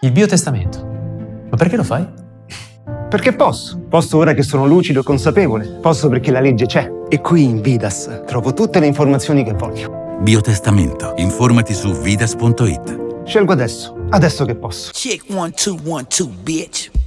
Il biotestamento. Ma perché lo fai? Perché posso. Posso ora che sono lucido e consapevole. Posso perché la legge c'è. E qui in Vidas trovo tutte le informazioni che voglio. Biotestamento. Informati su vidas.it. Scelgo adesso che posso. Check 1 2 1 2, bitch.